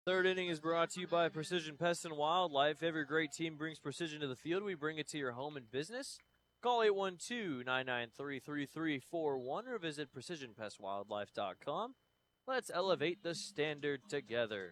Third inning is brought to you by Precision Pest and Wildlife. Every great team brings precision to the field. We bring it to your home and business. Call 812-993-3341 or visit precisionpestwildlife.com. Let's elevate the standard together.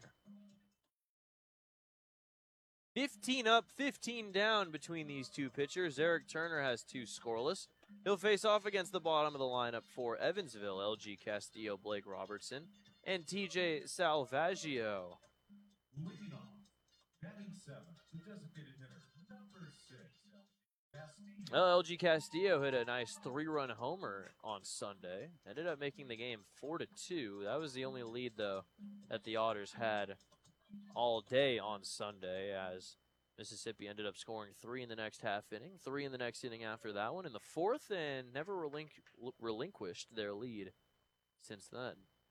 15 up, 15 down between these two pitchers. Eric Turner has 2 scoreless. He'll face off against the bottom of the lineup for Evansville, LG Castillo, Blake Robertson, and TJ Salvaggio. Leading off, batting 7, the designated hitter, number 6, Castillo. Well, LG Castillo hit a nice 3-run homer on Sunday. Ended up making the game 4-2. That was the only lead, though, that the Otters had all day on Sunday, as Mississippi ended up scoring 3 in the next half inning, 3 in the next inning after that one, in the 4th, and never relinquished their lead since then.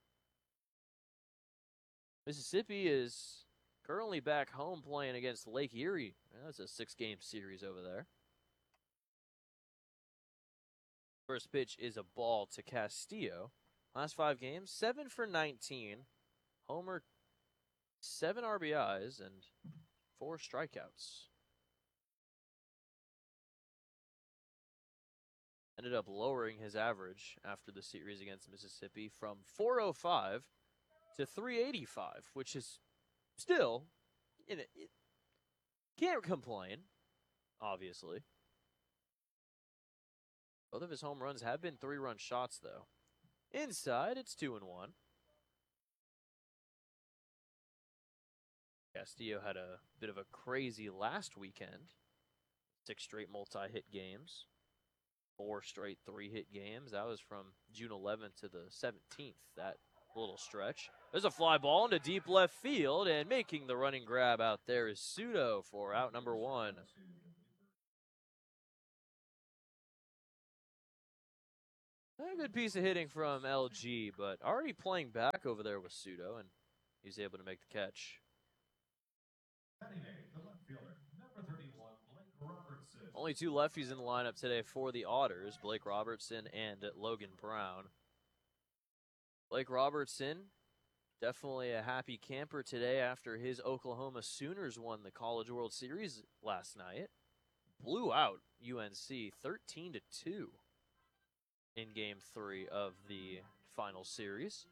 Mississippi is currently back home playing against Lake Erie. That's a 6-game series over there. First pitch is a ball to Castillo. Last 5 games, 7 for 19. Homer, 7 RBIs, and 4 strikeouts. Ended up lowering his average after the series against Mississippi from 405 to 385, which is still, can't complain, obviously. Both of his home runs have been 3-run shots, though. Inside, it's 2-1. Castillo had a bit of a crazy last weekend. 6 straight multi-hit games. 4 straight 3-hit games. That was from June 11th to the 17th, that little stretch. There's a fly ball into deep left field, and making the running grab out there is Sudo for out number 1. A good piece of hitting from LG, but already playing back over there with Sudo, and he's able to make the catch. Only 2 lefties in the lineup today for the Otters, Blake Robertson and Logan Brown. Blake Robertson, definitely a happy camper today after his Oklahoma Sooners won the College World Series last night. Blew out UNC 13-2 in Game 3 of the final series.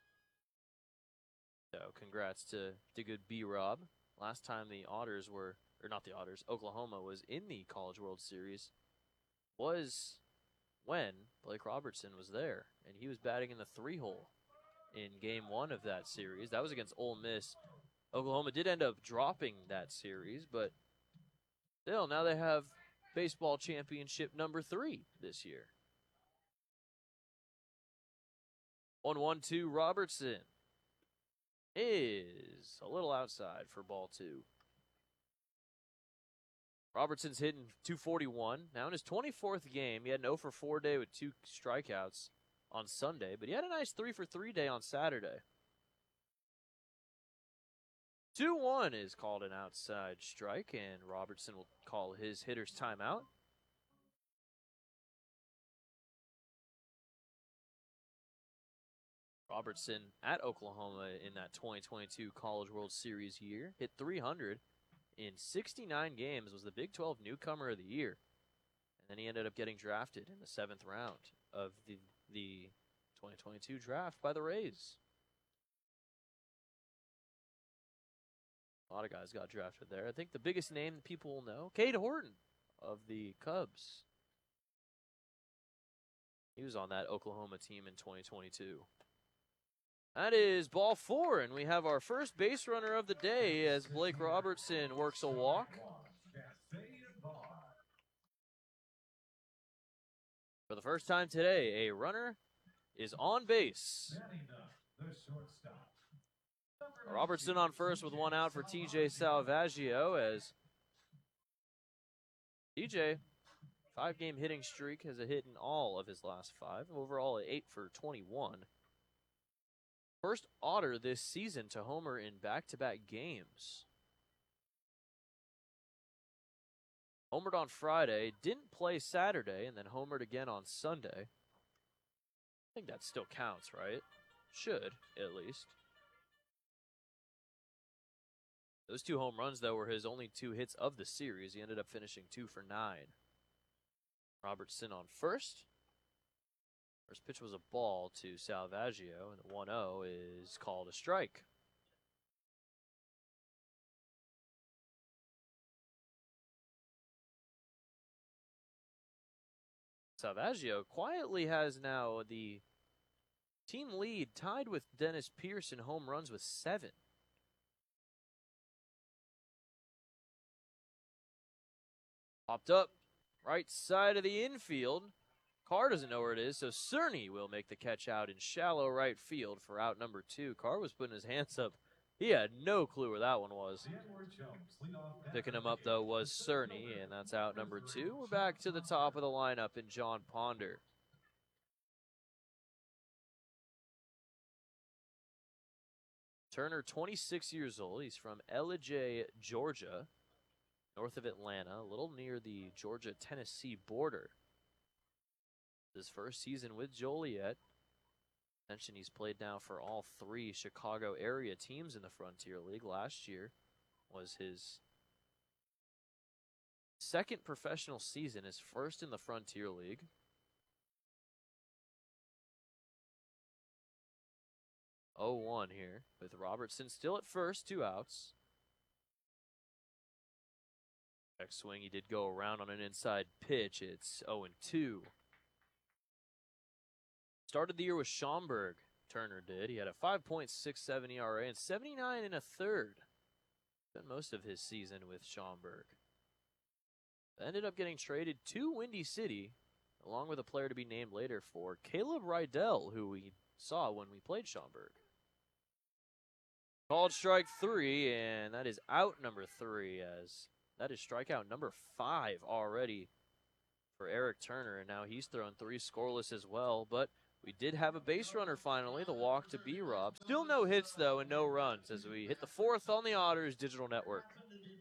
So congrats to good B-Rob. Last time the Otters were, or not the Otters, Oklahoma was in the College World Series was when Blake Robertson was there, and he was batting in the 3-hole in Game 1 of that series. That was against Ole Miss. Oklahoma did end up dropping that series, but still, now they have baseball championship number 3 this year. 1-1-2, Robertson is a little outside for ball 2. Robertson's hitting .241. Now in his 24th game, he had an 0-for-4 day with 2 strikeouts on Sunday, but he had a nice 3-for-3 day on Saturday. 2-1 is called an outside strike, and Robertson will call his hitter's timeout. Robertson at Oklahoma in that 2022 College World Series year hit .300 in 69 games, was the Big 12 Newcomer of the Year. And then he ended up getting drafted in the 7th round of the 2022 draft by the Rays. A lot of guys got drafted there. I think the biggest name that people will know, Cade Horton of the Cubs. He was on that Oklahoma team in 2022. That is ball 4, and we have our first base runner of the day as Blake Robertson works a walk. For the first time today, a runner is on base. Robertson on first with 1 out for TJ Salvaggio, as TJ, 5-game hitting streak, has a hit in all of his last 5. Overall, 8 for 21. First Otter this season to homer in back-to-back games. Homered on Friday, didn't play Saturday, and then homered again on Sunday. I think that still counts, right? Should, at least. Those 2 home runs, though, were his only 2 hits of the series. He ended up finishing 2 for 9. Robertson on first. First pitch was a ball to Salvaggio, and the 1-0 is called a strike. Salvaggio quietly has now the team lead, tied with Dennis Pierce in home runs with 7. Popped up, right side of the infield. Carr doesn't know where it is, so Cerny will make the catch out in shallow right field for out number 2. Carr was putting his hands up. He had no clue where that one was. Picking him up, though, was Cerny, and that's out number 2. We're back to the top of the lineup in John Ponder. Turner, 26 years old. He's from Ellijay, Georgia, north of Atlanta, a little near the Georgia-Tennessee border. His first season with Joliet. Mentioned he's played now for all 3 Chicago area teams in the Frontier League. Last year was his second professional season, his first in the Frontier League. Oh, 1 here with Robertson still at first, 2 outs. Next swing, he did go around on an inside pitch. It's 0-2. Started the year with Schaumburg, Turner did. He had a 5.67 ERA and 79 1/3. Spent most of his season with Schaumburg. Ended up getting traded to Windy City, along with a player to be named later for Caleb Rydell, who we saw when we played Schaumburg. Called strike 3, and that is out number 3, as that is strikeout number 5 already for Eric Turner, and now he's thrown 3 scoreless as well, but we did have a base runner finally, the walk to B-Rob. Still no hits, though, and no runs as we hit the 4th on the Otters Digital Network.